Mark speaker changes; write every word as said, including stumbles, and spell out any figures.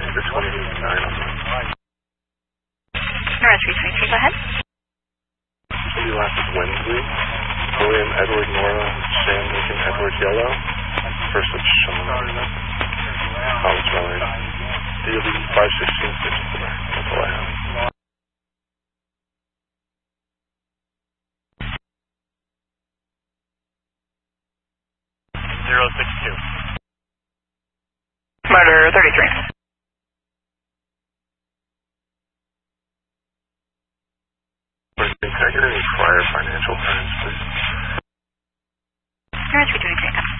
Speaker 1: Oscar twenty-nine on that.
Speaker 2: Norris three twenty-three, go ahead.
Speaker 1: The last is Wensley. William Edward Nora, Sam Lincoln Edward Yellow. First is Sean. Thomas Miller. D L B five sixteen sixty-four. That's all I have.
Speaker 3: zero six two.
Speaker 2: Murder thirty-three.
Speaker 1: Can I get any prior financial crimes, please?
Speaker 2: Norris three twenty-three,